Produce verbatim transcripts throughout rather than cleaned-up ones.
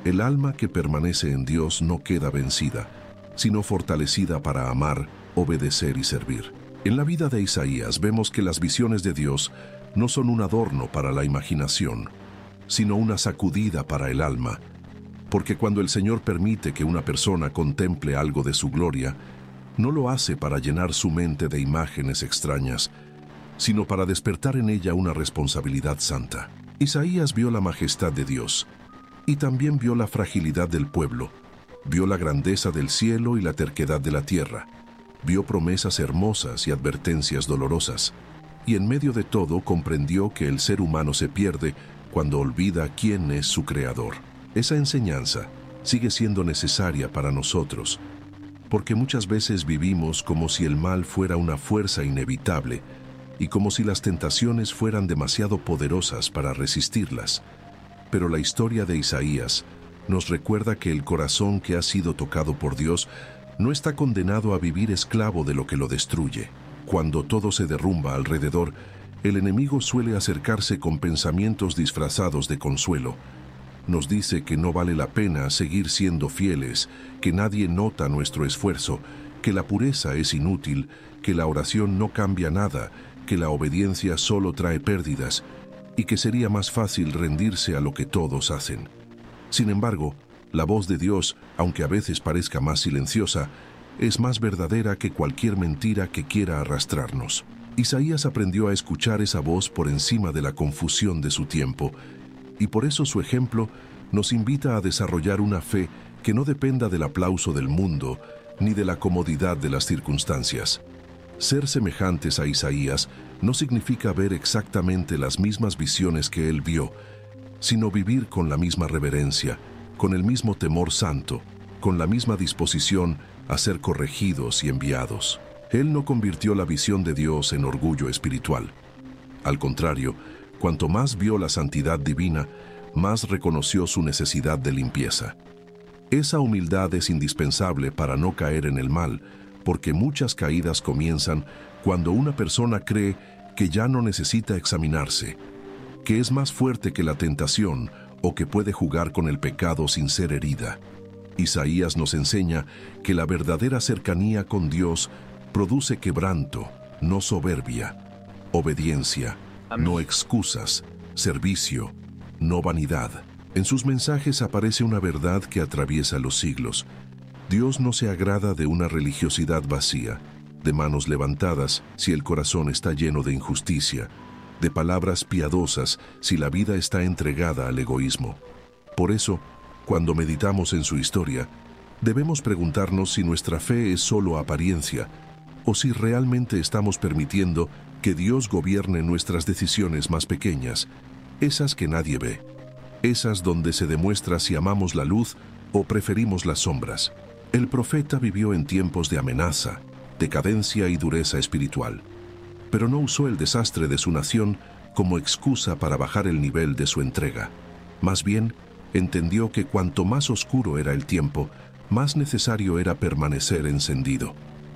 El alma que permanece en Dios no queda vencida, sino fortalecida para amar, obedecer y servir. En la vida de Isaías vemos que las visiones de Dios no son un adorno para la imaginación, sino una sacudida para el alma, porque cuando el Señor permite que una persona contemple algo de su gloria, no lo hace para llenar su mente de imágenes extrañas, sino para despertar en ella una responsabilidad santa. Isaías vio la majestad de Dios, y también vio la fragilidad del pueblo, vio la grandeza del cielo y la terquedad de la tierra, vio promesas hermosas y advertencias dolorosas, y en medio de todo comprendió que el ser humano se pierde cuando olvida quién es su creador. Esa enseñanza sigue siendo necesaria para nosotros, porque muchas veces vivimos como si el mal fuera una fuerza inevitable y como si las tentaciones fueran demasiado poderosas para resistirlas. Pero la historia de Isaías nos recuerda que el corazón que ha sido tocado por Dios no está condenado a vivir esclavo de lo que lo destruye. Cuando todo se derrumba alrededor, el enemigo suele acercarse con pensamientos disfrazados de consuelo. Nos dice que no vale la pena seguir siendo fieles, que nadie nota nuestro esfuerzo, que la pureza es inútil, que la oración no cambia nada, que la obediencia solo trae pérdidas y que sería más fácil rendirse a lo que todos hacen. Sin embargo, la voz de Dios, aunque a veces parezca más silenciosa, es más verdadera que cualquier mentira que quiera arrastrarnos. Isaías aprendió a escuchar esa voz por encima de la confusión de su tiempo, y por eso su ejemplo nos invita a desarrollar una fe que no dependa del aplauso del mundo ni de la comodidad de las circunstancias. Ser semejantes a Isaías no significa ver exactamente las mismas visiones que él vio, sino vivir con la misma reverencia, con el mismo temor santo, con la misma disposición a ser corregidos y enviados. Él no convirtió la visión de Dios en orgullo espiritual. Al contrario, cuanto más vio la santidad divina, más reconoció su necesidad de limpieza. Esa humildad es indispensable para no caer en el mal, porque muchas caídas comienzan cuando una persona cree que ya no necesita examinarse, que es más fuerte que la tentación o que puede jugar con el pecado sin ser herida. Isaías nos enseña que la verdadera cercanía con Dios produce quebranto, no soberbia, obediencia, no excusas, servicio, no vanidad. En sus mensajes aparece una verdad que atraviesa los siglos. Dios no se agrada de una religiosidad vacía, de manos levantadas si el corazón está lleno de injusticia, de palabras piadosas si la vida está entregada al egoísmo. Por eso, cuando meditamos en su historia, debemos preguntarnos si nuestra fe es solo apariencia o si realmente estamos permitiendo que Dios gobierne nuestras decisiones más pequeñas, esas que nadie ve, esas donde se demuestra si amamos la luz o preferimos las sombras. El profeta vivió en tiempos de amenaza, decadencia y dureza espiritual, pero no usó el desastre de su nación como excusa para bajar el nivel de su entrega. Más bien, entendió que cuanto más oscuro era el tiempo, más necesario era permanecer encendido.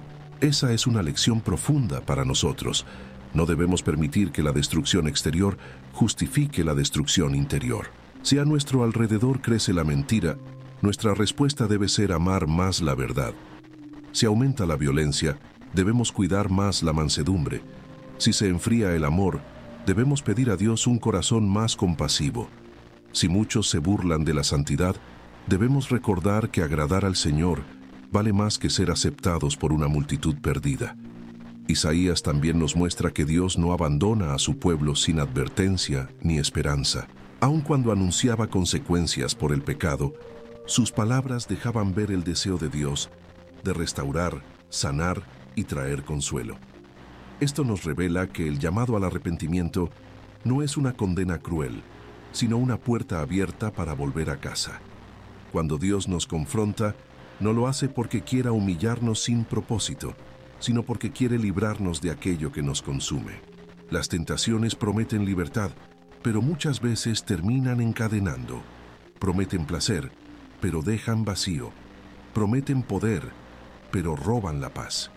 Esa es una lección profunda para nosotros. No debemos permitir que la destrucción exterior justifique la destrucción interior. Si a nuestro alrededor crece la mentira, nuestra respuesta debe ser amar más la verdad. Si aumenta la violencia, debemos cuidar más la mansedumbre. Si se enfría el amor, debemos pedir a Dios un corazón más compasivo. Si muchos se burlan de la santidad, debemos recordar que agradar al Señor vale más que ser aceptados por una multitud perdida. Isaías también nos muestra que Dios no abandona a su pueblo sin advertencia ni esperanza. Aun cuando anunciaba consecuencias por el pecado, sus palabras dejaban ver el deseo de Dios de restaurar, sanar y traer consuelo. Esto nos revela que el llamado al arrepentimiento no es una condena cruel, sino una puerta abierta para volver a casa. Cuando Dios nos confronta, no lo hace porque quiera humillarnos sin propósito, sino porque quiere librarnos de aquello que nos consume. Las tentaciones prometen libertad, pero muchas veces terminan encadenando. Prometen placer, pero dejan vacío. Prometen poder, pero roban la paz.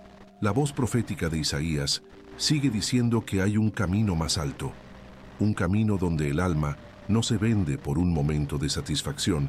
La voz profética de Isaías sigue diciendo que hay un camino más alto, un camino donde el alma no se vende por un momento de satisfacción,